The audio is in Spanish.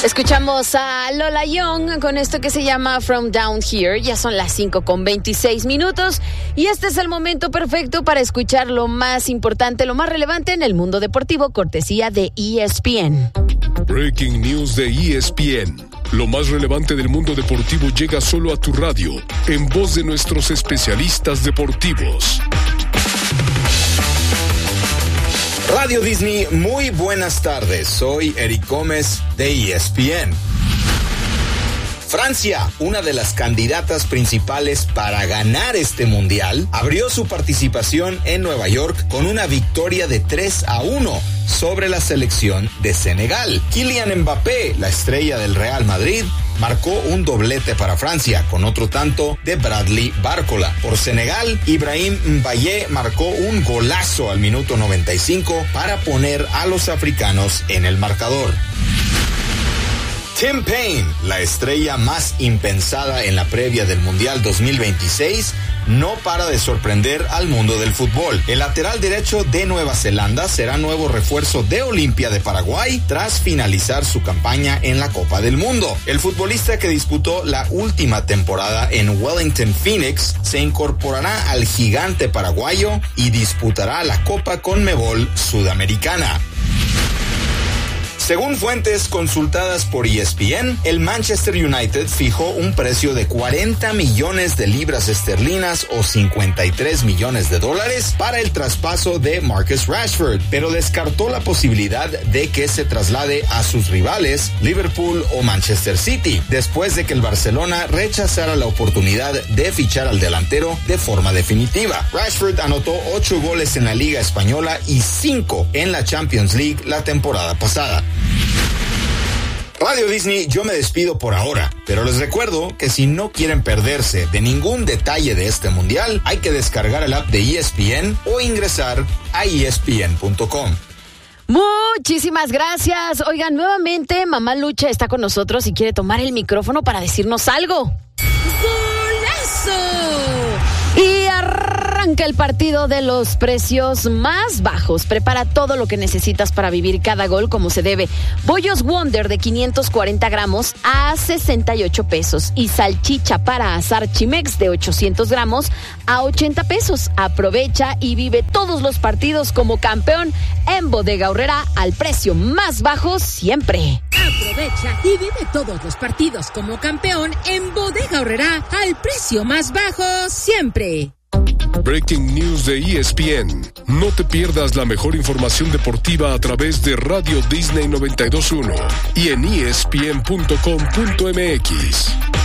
Escuchamos a Lola Young con esto que se llama From Down Here. Ya son las 5:26 y este es el momento perfecto para escuchar lo más importante, lo más relevante en el mundo deportivo, cortesía de ESPN. Breaking News de ESPN. Lo más relevante del mundo deportivo llega solo a tu radio, en voz de nuestros especialistas deportivos. Radio Disney, muy buenas tardes. Soy Eric Gómez de ESPN. Francia, una de las candidatas principales para ganar este mundial, abrió su participación en Nueva York con una victoria de 3-1 sobre la selección de Senegal. Kylian Mbappé, la estrella del Real Madrid, marcó un doblete para Francia con otro tanto de Bradley Barcola. Por Senegal, Ibrahim Mbaye marcó un golazo al minuto 95 para poner a los africanos en el marcador. Tim Payne, la estrella más impensada en la previa del Mundial 2026, no para de sorprender al mundo del fútbol. El lateral derecho de Nueva Zelanda será nuevo refuerzo de Olimpia de Paraguay tras finalizar su campaña en la Copa del Mundo. El futbolista que disputó la última temporada en Wellington Phoenix se incorporará al gigante paraguayo y disputará la Copa Conmebol Sudamericana. Según fuentes consultadas por ESPN, el Manchester United fijó un precio de 40 millones de libras esterlinas o 53 millones de dólares para el traspaso de Marcus Rashford, pero descartó la posibilidad de que se traslade a sus rivales Liverpool o Manchester City, después de que el Barcelona rechazara la oportunidad de fichar al delantero de forma definitiva. Rashford anotó 8 goles en la Liga Española y 5 en la Champions League la temporada pasada. Radio Disney, yo me despido por ahora, pero les recuerdo que si no quieren perderse de ningún detalle de este mundial, hay que descargar el app de ESPN o ingresar a ESPN.com. Muchísimas gracias. Oigan, nuevamente Mamá Lucha está con nosotros y quiere tomar el micrófono para decirnos algo. ¡Golazo! Y arranca el partido de los precios más bajos. Prepara todo lo que necesitas para vivir cada gol como se debe. Bollos Wonder de 540 gramos a 68 pesos. Y salchicha para asar Chimex de 800 gramos a 80 pesos. Aprovecha y vive todos los partidos como campeón en Bodega Aurrera al precio más bajo siempre. Aprovecha y vive todos los partidos como campeón en Bodega Aurrera al precio más bajo siempre. Breaking News de ESPN. No te pierdas la mejor información deportiva a través de Radio Disney 92.1 y en ESPN.com.mx.